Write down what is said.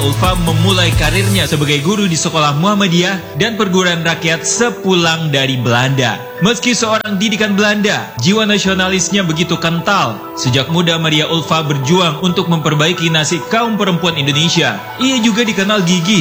Ulfa memulai karirnya sebagai guru di sekolah Muhammadiyah dan perguruan rakyat sepulang dari Belanda. Meski seorang didikan Belanda, jiwa nasionalisnya begitu kental. Sejak muda Maria Ulfa berjuang untuk memperbaiki nasib kaum perempuan Indonesia. Ia juga dikenal gigih